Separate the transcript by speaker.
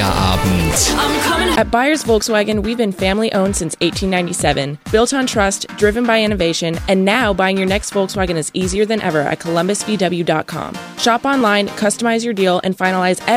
Speaker 1: Feierabend.
Speaker 2: At Byers Volkswagen, we've been family-owned since 1897, built on trust, driven by innovation, and now buying your next Volkswagen is easier than ever at columbusvw.com. Shop online, customize your deal, and finalize